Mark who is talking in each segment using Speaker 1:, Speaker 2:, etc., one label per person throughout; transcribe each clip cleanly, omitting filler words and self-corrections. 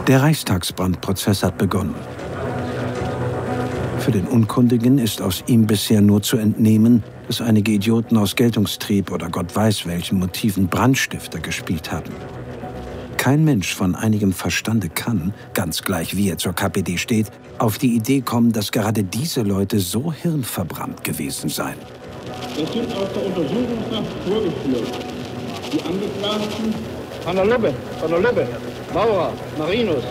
Speaker 1: Der Reichstagsbrandprozess hat begonnen. Für den Unkundigen ist aus ihm bisher nur zu entnehmen, dass einige Idioten aus Geltungstrieb oder Gott weiß welchen Motiven Brandstifter gespielt haben. Kein Mensch von einigem Verstande kann, ganz gleich wie er zur KPD steht, auf die Idee kommen, dass gerade diese Leute so hirnverbrannt gewesen seien.
Speaker 2: Es sind aus der Untersuchungshaft vorgeführt die Angeklagten von der Lübbe, Maurer, Marinus,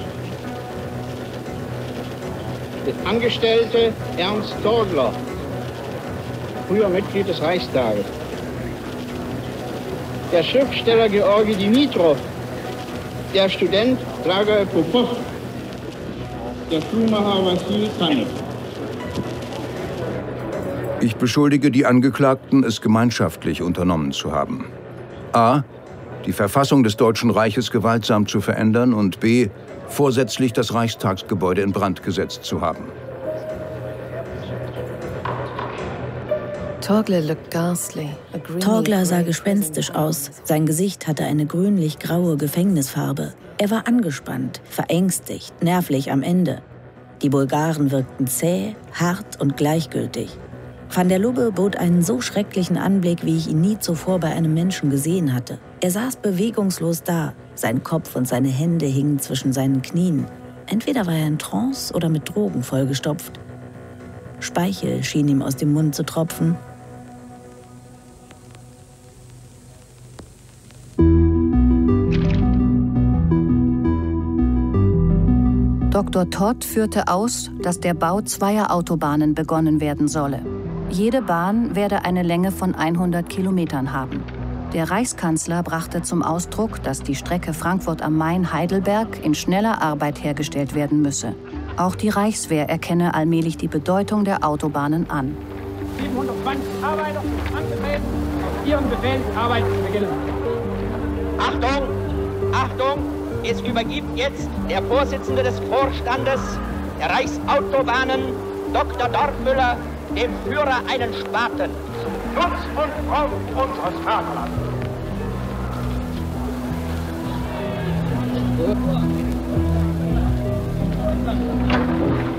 Speaker 2: der Angestellte Ernst Torgler, früher Mitglied des Reichstages, der Schriftsteller Georgi Dimitrow, der Student Dragoj Popov, der Schuhmacher Wassil Tanev.
Speaker 3: Ich beschuldige die Angeklagten, es gemeinschaftlich unternommen zu haben. A. Die Verfassung des Deutschen Reiches gewaltsam zu verändern und B. vorsätzlich das Reichstagsgebäude in Brand gesetzt zu haben.
Speaker 4: Torgler sah gespenstisch aus. Sein Gesicht hatte eine grünlich-graue Gefängnisfarbe. Er war angespannt, verängstigt, nervlich am Ende. Die Bulgaren wirkten zäh, hart und gleichgültig. Van der Lubbe bot einen so schrecklichen Anblick, wie ich ihn nie zuvor bei einem Menschen gesehen hatte. Er saß bewegungslos da. Sein Kopf und seine Hände hingen zwischen seinen Knien. Entweder war er in Trance oder mit Drogen vollgestopft. Speichel schien ihm aus dem Mund zu tropfen.
Speaker 5: Dr. Todt führte aus, dass der Bau zweier Autobahnen begonnen werden solle. Jede Bahn werde eine Länge von 100 Kilometern haben. Der Reichskanzler brachte zum Ausdruck, dass die Strecke Frankfurt am Main-Heidelberg in schneller Arbeit hergestellt werden müsse. Auch die Reichswehr erkenne allmählich die Bedeutung der Autobahnen an.
Speaker 2: 720 Arbeiter angetreten, auf Ihren Befehl Arbeit beginnen.
Speaker 6: Achtung! Achtung! Es übergibt jetzt der Vorsitzende des Vorstandes der Reichsautobahnen, Dr. Dortmüller, dem Führer einen Spaten.
Speaker 2: Schutz und Raum unseres Vaterlands.